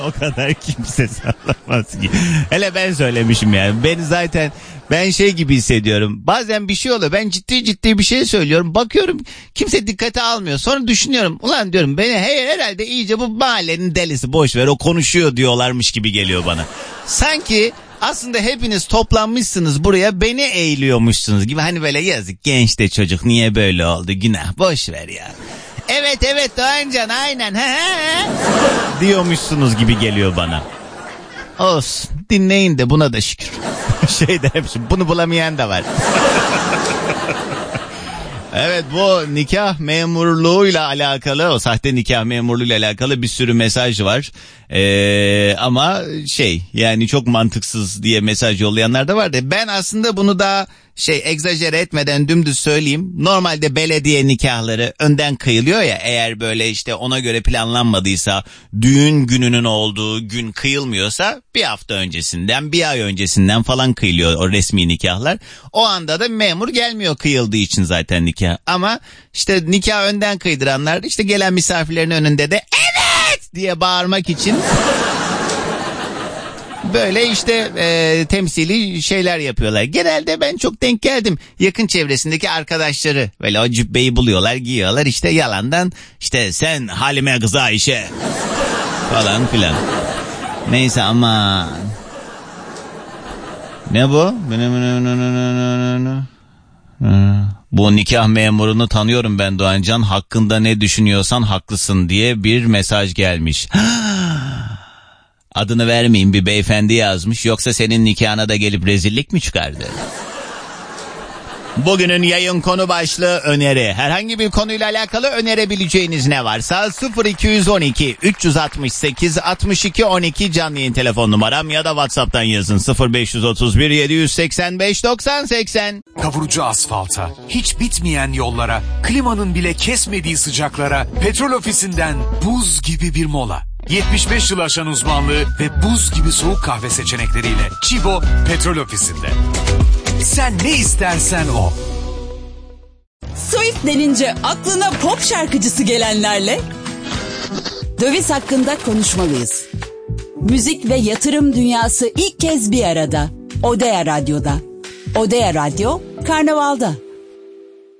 O kadar kimse sallamaz ki. Hele ben söylemişim yani. Ben şey gibi hissediyorum. Bazen bir şey oluyor. Ben ciddi bir şey söylüyorum. Bakıyorum kimse dikkate almıyor. Sonra düşünüyorum. Ulan diyorum beni herhalde iyice bu mahallenin delisi, boş ver o konuşuyor diyorlarmış gibi geliyor bana. Sanki aslında hepiniz toplanmışsınız buraya, beni eğiliyormuşsunuz gibi. Hani böyle yazık genç de çocuk, niye böyle oldu, günah, boş ver ya. Evet Doğancan aynen diyormuşsunuz gibi geliyor bana. Olsun, dinleyin de buna da şükür. Bunu bulamayan da var. Evet, bu nikah memurluğuyla alakalı, o sahte nikah memurluğuyla alakalı bir sürü mesaj var. Ama yani çok mantıksız diye mesaj yollayanlar da var da ben aslında bunu daha egzajere etmeden dümdüz söyleyeyim. Normalde belediye nikahları önden kıyılıyor ya, eğer böyle işte ona göre planlanmadıysa, düğün gününün olduğu gün kıyılmıyorsa bir hafta öncesinden, bir ay öncesinden falan kıyılıyor o resmi nikahlar. O anda da memur gelmiyor kıyıldığı için zaten nikah. Ama işte nikah önden kıydıranlar işte gelen misafirlerin önünde de evet diye bağırmak için böyle işte temsili şeyler yapıyorlar. Genelde ben çok denk geldim. Yakın çevresindeki arkadaşları böyle o cübbeyi buluyorlar, giyiyorlar işte yalandan, işte sen Halime kızı Ayşe falan filan. Neyse ama ne bu? Bu nikah memurunu tanıyorum ben Doğancan. Hakkında ne düşünüyorsan haklısın diye bir mesaj gelmiş. Adını vermeyeyim, bir beyefendi yazmış. Yoksa senin nikahına da gelip rezillik mi çıkardı? Bugünün yayın konu başlığı öneri. Herhangi bir konuyla alakalı önerebileceğiniz ne varsa 0212 368 62 12 canlı yayın telefon numaram ya da WhatsApp'tan yazın 0531 785 90 80. Kavurucu asfalta, hiç bitmeyen yollara, klimanın bile kesmediği sıcaklara, Petrol Ofisi'nden buz gibi bir mola. 75 yıl aşan uzmanlığı ve buz gibi soğuk kahve seçenekleriyle Çibo Petrol Ofisi'nde. Sen ne istersen o. Swift denince aklına pop şarkıcısı gelenlerle döviz hakkında konuşmalıyız. Müzik ve yatırım dünyası ilk kez bir arada. Odea Radyo'da. Odea Radyo, Karnaval'da.